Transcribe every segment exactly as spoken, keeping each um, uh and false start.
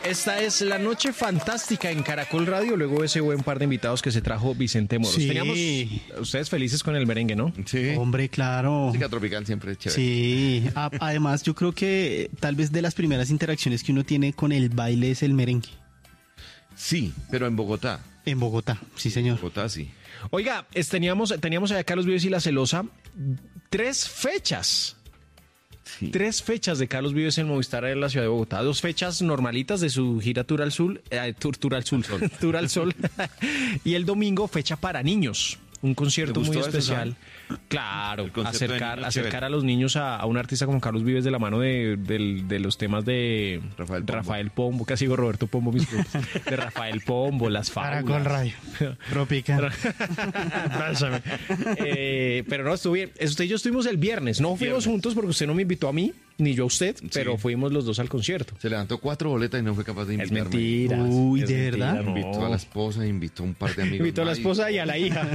esta es la noche fantástica en Caracol Radio, luego de ese buen par de invitados que se trajo Vicente Moros. Sí. Teníamos ustedes felices con el merengue, ¿no? Sí. Hombre, claro. Música tropical siempre es chévere. Sí, A- además yo creo que tal vez de las primeras interacciones que uno tiene con el baile es el merengue. Sí, pero en Bogotá. En Bogotá, sí señor. Bogotá sí. Oiga, es- teníamos, teníamos allá a Carlos Vives y La Celosa, tres fechas. Sí. Tres fechas de Carlos Vives en Movistar en la ciudad de Bogotá. Dos fechas normalitas de su gira Tour al Sol, eh, Tour, Tour al Sol, Tour al Sol. Y el domingo fecha para niños. Un concierto ¿Te muy gustó eso, especial. Claro, El concepto de acercar, niño acercar chévere. a los niños a, a un artista como Carlos Vives de la mano de, del- de los temas de Rafael Pombo. Rafael Pombo, casi digo Roberto Pombo, mis frutos. De Rafael Pombo, las fábulas. Caracol Radio. Tropical. Pásame. Eh, pero no, estuvo bien. Usted y yo estuvimos el viernes. No fuimos Viernes. juntos porque usted no me invitó a mí, ni yo a usted, pero fuimos los dos al concierto. Se levantó cuatro boletas y no fue capaz de Es invitarme. mentira. Uy, es ¿de mentira, verdad? no. Invitó a la esposa, invitó a un par de amigos. Invitó a la más. esposa y a la hija.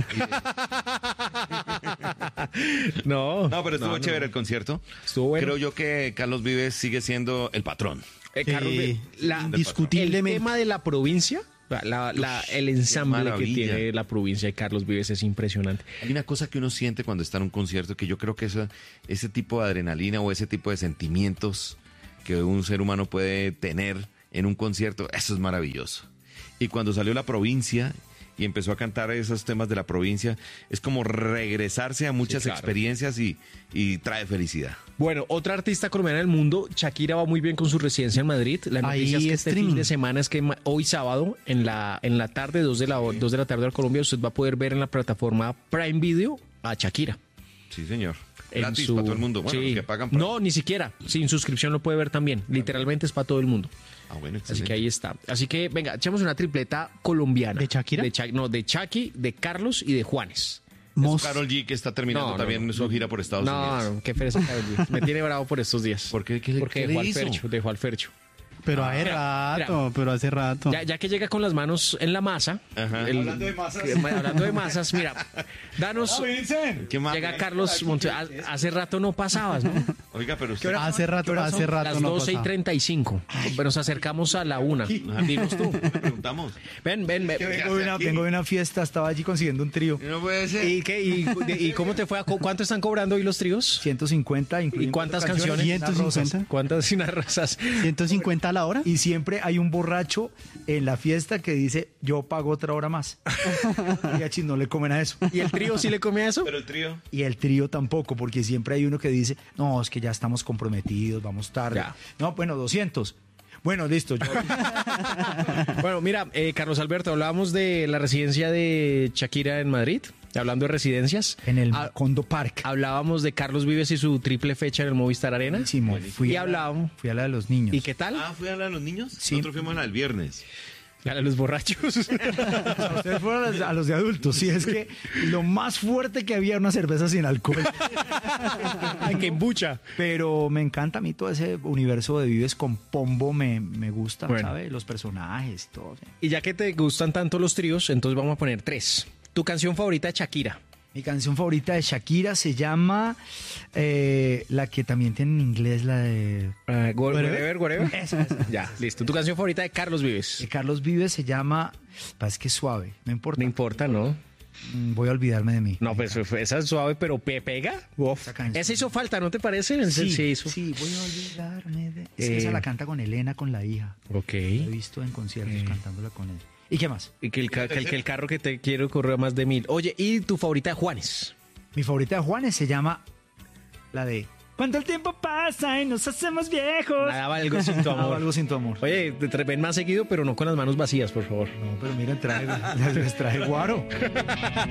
No. No, pero estuvo no, no. chévere el concierto. Estuvo bueno. Creo yo que Carlos Vives sigue siendo el patrón. Eh, Carlos, Sí, la- indiscutiblemente. el tema de la provincia, la- la- la- el ensamble que maravilla. tiene la provincia de Carlos Vives es impresionante. Hay una cosa que uno siente cuando está en un concierto que yo creo que esa- ese tipo de adrenalina o ese tipo de sentimientos que un ser humano puede tener en un concierto, eso es maravilloso. Y cuando salió La Provincia y empezó a cantar esos temas de la provincia, es como regresarse a muchas Sí, claro. experiencias y, y trae felicidad. Bueno, otra artista colombiana del mundo, Shakira, va muy bien con su residencia en Madrid. La Ahí noticia es que este streaming. fin de semana es que ma- hoy sábado, en la, en la tarde, dos de la, dos de la tarde de Colombia, usted va a poder ver en la plataforma Prime Video a Shakira. Sí, señor. En Gratis su- para todo el mundo. Bueno, Sí. los que pagan. por- No, ni siquiera. Sin suscripción lo puede ver también. Literalmente es para todo el mundo. Ah, bueno, Así excelente. que ahí está. Así que, venga, echamos una tripleta colombiana. ¿De Shakira? De Cha- no, de Chucky, de Carlos y de Juanes. Mos- Karol G, que está terminando No, no, también no. su gira por Estados No, Unidos. no, qué pereza Karol G. Me tiene bravo por estos días. ¿Por qué? ¿Qué le- Porque qué dejó le al hizo? Fercho, dejó al Fercho. Pero hace Mira, rato, mira. pero hace rato. Ya, ya que llega con las manos en la masa. Ajá. Hablando de masas. Hablando de masas, mira, danos. ¿Qué más? Llega Carlos Monte. ha- Hace rato no pasabas, ¿no? Oiga, pero usted... Hace rato, hace rato Las no doce y pasaba. treinta y cinco. Pero nos acercamos a la una. Dinos tú. Le preguntamos. Ven, ven, ven. Vengo de, una, vengo de una fiesta, estaba allí consiguiendo un trío. No puede ser. ¿Y, qué, y, y cómo te fue? ¿A cu- ¿Cuánto están cobrando hoy los tríos? ciento cincuenta, incluyendo ¿Y cuántas canciones, canciones? unas ciento rosas. cincuenta. ¿Cuántas unas rosas? ¿ciento cincuenta a la hora? Y siempre hay un borracho en la fiesta que dice, yo pago otra hora más. Y a Chis no le comen a eso. ¿Y el trío sí le come a eso? Pero el trío... Y el trío tampoco, porque siempre hay uno que dice, no, es que ya estamos comprometidos, vamos tarde. Ya. No, bueno, doscientos. Bueno, listo. Yo, Bueno, mira, eh, Carlos Alberto, hablábamos de la residencia de Shakira en Madrid, hablando de residencias. en el Ha- Condo Park. Hablábamos de Carlos Vives y su triple fecha en el Movistar Arena. Buenísimo. Fui Y a la- hablábamos. Fui a la de los niños. ¿Y qué tal? Ah, ¿fue a la de los niños? Sí. Nosotros fuimos a la del viernes. La de los borrachos. Ustedes fueron a los, a los de adultos. Sí, es que lo más fuerte que había era una cerveza sin alcohol. Ay, qué embucha. Pero me encanta a mí todo ese universo de Vives con Pombo, me, me gusta, Bueno. ¿sabes? Los personajes, todo. sí. Y ya que te gustan tanto los tríos, entonces vamos a poner tres. Tu canción favorita de Shakira. Mi canción favorita de Shakira se llama eh, la que también tiene en inglés, la de, Uh, whatever, whatever. Esa, esa. Ya, listo. Tu canción favorita de Carlos Vives. de Carlos Vives se llama, es que es suave, no importa. No importa, ¿no? Mm, Voy a olvidarme de mí. No, pues esa es suave, pero pe- pega. Uf. Esa canción. Esa hizo falta, ¿no te parece? Sí, Sí, hizo. sí, voy a olvidarme de... Es que Eh. esa la canta con Elena, con la hija. Ok. La he visto en conciertos cantándola con él. ¿Y qué más? Y que el, ca- que el, que el carro que te quiero corre a más de mil. Oye, ¿y tu favorita de Juanes? Mi favorita de Juanes se llama la de Cuando el tiempo pasa y nos hacemos viejos. Nada, algo sin tu Hago amor. algo sin tu amor. Oye, te tra- ven más seguido, pero no con las manos vacías, por favor. No, pero miren, trae, les traje guaro.